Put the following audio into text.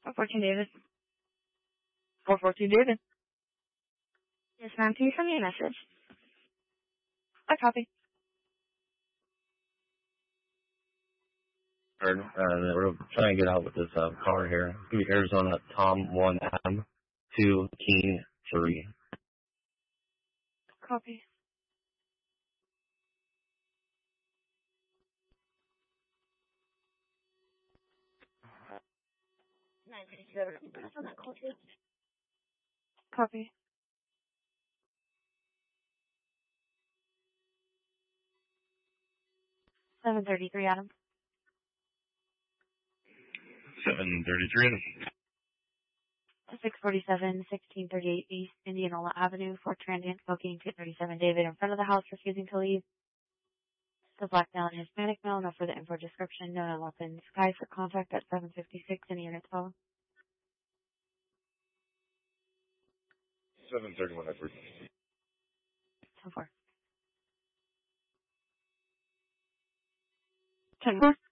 14 David. 414 David. Yes, ma'am. Can you send me a message? I copy. We're trying to get out with this car here. It's going to be Arizona Tom 1M 2 King 3. Copy. Copy. 733 Adam. 733 Adam. 647, 1638 East Indianola Avenue, Fort Transient, booking 237 David in front of the house, refusing to leave. The black male and Hispanic male, no further info description, no one in the sky for contact at 756 in unit 12. 731 Edward. 10-4. 10-4.